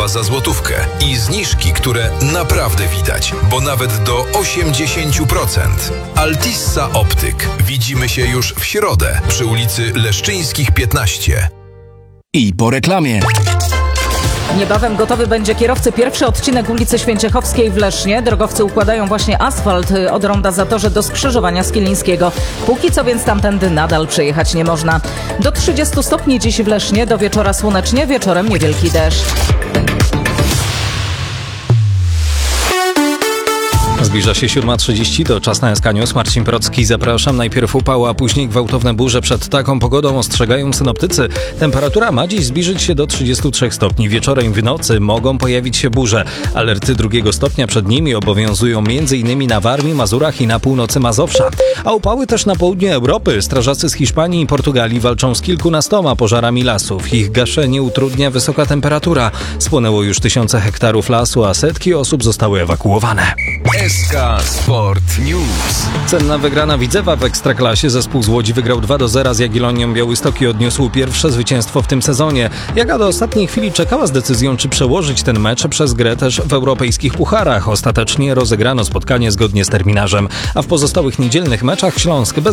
zabawa za złotówkę i zniżki, które naprawdę widać, bo nawet do 80%. Altissa Optyk. Widzimy się już w środę przy ulicy Leszczyńskich 15. I po reklamie. Niebawem gotowy będzie kierowcy pierwszy odcinek ulicy Święciechowskiej w Lesznie. Drogowcy układają właśnie asfalt od ronda Zatorze do skrzyżowania Skilińskiego. Póki co więc tamtędy nadal przejechać nie można. Do 30 stopni dziś w Lesznie, do wieczora słonecznie, wieczorem niewielki deszcz. Zbliża się 7:30, to czas na SK News. Marcin Procki, zapraszam. Najpierw upał, a później gwałtowne burze. Przed taką pogodą ostrzegają synoptycy. Temperatura ma dziś zbliżyć się do 33 stopni. Wieczorem w nocy mogą pojawić się burze. Alerty 2 stopnia przed nimi obowiązują m.in. na Warmii, Mazurach i na północy Mazowsza. A upały też na południu Europy. Strażacy z Hiszpanii i Portugalii walczą z kilkunastoma pożarami lasów. Ich gaszenie utrudnia wysoka temperatura. Spłonęło już tysiące hektarów lasu, a setki osób zostały ewakuowane. SK Sport News. Cenna wygrana Widzewa w Ekstraklasie. Zespół z Łodzi wygrał 2-0 z Jagiellonią Białystok i odniósł pierwsze zwycięstwo w tym sezonie. Jaga do ostatniej chwili czekała z decyzją, czy przełożyć ten mecz przez grę też w europejskich pucharach. Ostatecznie rozegrano spotkanie zgodnie z terminarzem, a w pozostałych niedzielnych meczach Śląsk bez